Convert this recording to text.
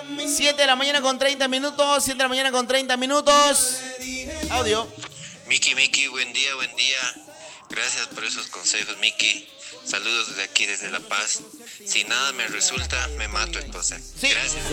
7 de la mañana con 30 minutos. 7 de la mañana con 30 minutos. Audio. Miki, buen día. Gracias por esos consejos, Miki. Saludos desde aquí, desde La Paz. Si nada me resulta, me mato, esposa. Sí. Gracias.